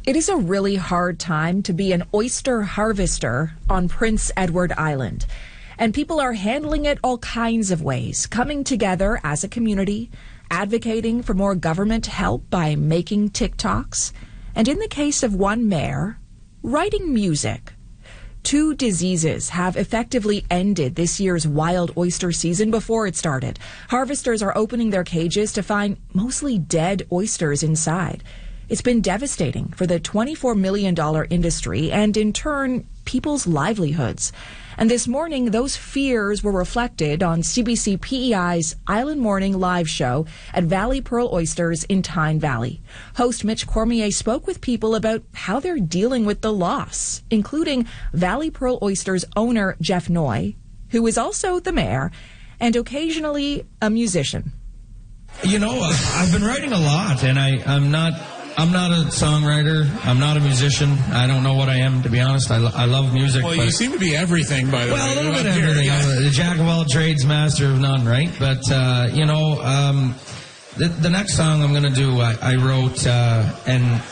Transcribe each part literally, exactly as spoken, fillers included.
It is a really hard time to be an oyster harvester on Prince Edward Island. And people are handling it all kinds of ways, coming together as a community, advocating for more government help by making TikToks, and in the case of one mayor, writing music. Two diseases have effectively ended this year's wild oyster season before it started. Harvesters are opening their cages to find mostly dead oysters inside. It's been devastating for the twenty-four million dollars industry and, in turn, people's livelihoods. And this morning, those fears were reflected on C B C P E I's Island Morning live show at Valley Pearl Oysters in Tyne Valley. Host Mitch Cormier spoke with people about how they're dealing with the loss, including Valley Pearl Oysters owner Jeff Noy, who is also the mayor, and occasionally a musician. You know, I've been writing a lot, and I, I'm not... I'm not a songwriter. I'm not a musician. I don't know what I am, to be honest. I, lo- I love music. Well, you seem to be everything, by the well, way. Well, a little bit of everything. Yeah. I'm a jack of all trades, master of none, right? But, uh, you know, um, the, the next song I'm going to do, I, I wrote, uh, and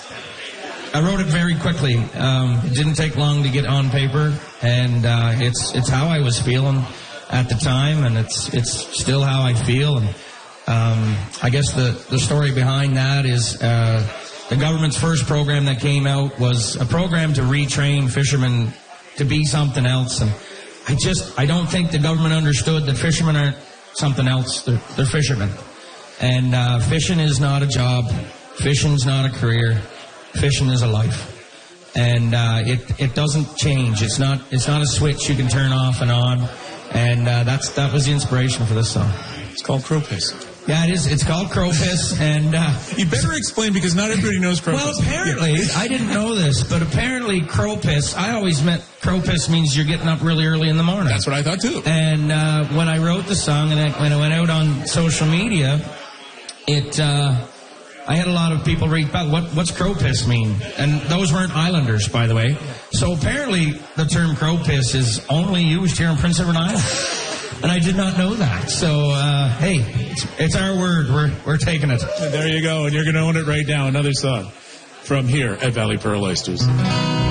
I wrote it very quickly. Um, it didn't take long to get on paper, and uh, it's it's how I was feeling at the time, and it's it's still how I feel. And um, I guess the, the story behind that is... Uh, The government's first program that came out was a program to retrain fishermen to be something else. And I just, I don't think the government understood that fishermen aren't something else. They're, they're fishermen. And uh, fishing is not a job. Fishing's not a career. Fishing is a life. And uh, it, it doesn't change. It's not, it's not a switch you can turn off and on. And uh, that's, that was the inspiration for this song. It's called Crow Piss. Yeah, it is. It's called Crow Piss, and... Uh, you better explain, because not everybody knows Crow well, Piss. Well, apparently, yeah. I didn't know this, but apparently Crow Piss, I always meant Crow Piss means you're getting up really early in the morning. That's what I thought, too. And uh, when I wrote the song, and I, when I went out on social media, it... Uh, I had a lot of people read back, what, what's Crow Piss mean? And those weren't Islanders, by the way. So apparently the term Crow Piss is only used here in Prince Edward Island. And I did not know that. So, uh, hey, it's, it's our word. We're we're taking it. And there you go. And you're going to own it right now. Another song from here at Valley Pearl Oysters.